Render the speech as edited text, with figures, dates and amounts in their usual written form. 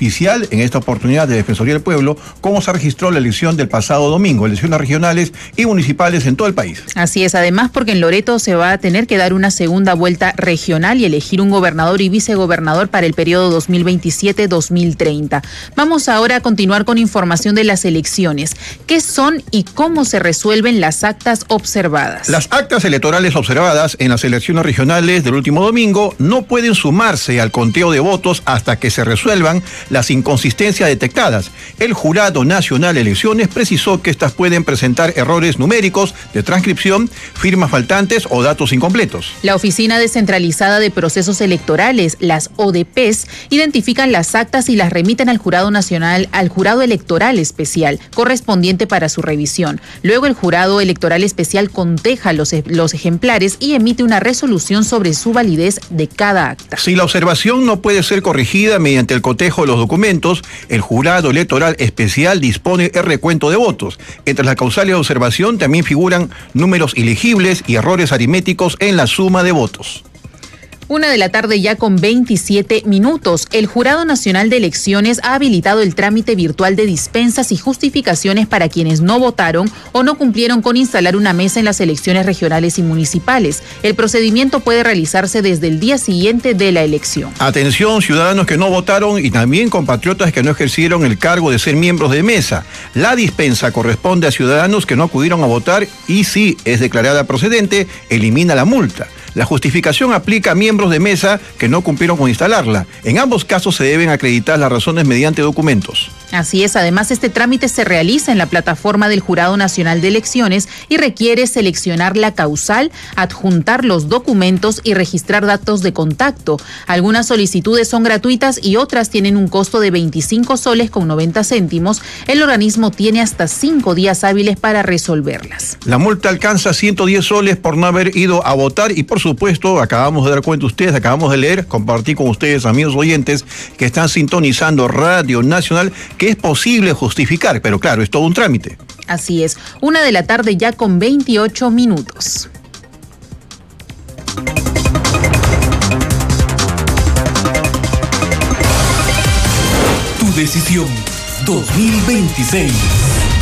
oficial en esta oportunidad de Defensoría del Pueblo cómo se registró la elección del pasado domingo, elecciones regionales y municipales en todo el país. Así es, además porque en Loreto se va a tener que dar una segunda vuelta regional y elegir un gobernador y vicegobernador para el periodo 2027-2030. Vamos ahora a continuar con información de las elecciones. ¿Qué son y cómo se resuelven las actas observadas? Las actas electorales observadas en las elecciones regionales del último domingo no pueden sumarse al conteo de votos hasta que se resuelvan las inconsistencias detectadas. El Jurado Nacional de Elecciones precisó que estas pueden presentar errores numéricos de transcripción, firmas faltantes o datos incompletos. La Oficina Descentralizada de Procesos Electorales, las ODPs, identifican las actas y las remiten al Jurado Nacional, al Jurado Electoral Especial, correspondiente para su revisión. Luego el Jurado Electoral Especial conteja los ejemplares y emite una resolución sobre su validez de cada acta. Si la observación no puede ser corregida mediante el cotejo de los documentos, el Jurado Electoral Especial dispone el recuento de votos. Entre las causales de observación también figuran números ilegibles y errores aritméticos en la suma de votos. 1:00 p.m. ya con 27 minutos. El Jurado Nacional de Elecciones ha habilitado el trámite virtual de dispensas y justificaciones para quienes no votaron o no cumplieron con instalar una mesa en las elecciones regionales y municipales. El procedimiento puede realizarse desde el día siguiente de la elección. Atención, ciudadanos que no votaron y también compatriotas que no ejercieron el cargo de ser miembros de mesa. La dispensa corresponde a ciudadanos que no acudieron a votar y si es declarada procedente, elimina la multa. La justificación aplica a miembros de mesa que no cumplieron con instalarla. En ambos casos se deben acreditar las razones mediante documentos. Así es, además este trámite se realiza en la plataforma del Jurado Nacional de Elecciones y requiere seleccionar la causal, adjuntar los documentos y registrar datos de contacto. Algunas solicitudes son gratuitas y otras tienen un costo de 25 soles con 90 céntimos. El organismo tiene hasta 5 días hábiles para resolverlas. La multa alcanza 110 soles por no haber ido a votar y por supuesto, acabamos de dar cuenta ustedes, acabamos de leer, compartir con ustedes, amigos oyentes, que están sintonizando Radio Nacional, que es posible justificar, pero claro, es todo un trámite. Así es, 1:00 p.m. ya con 28 minutos. Tu decisión 2026.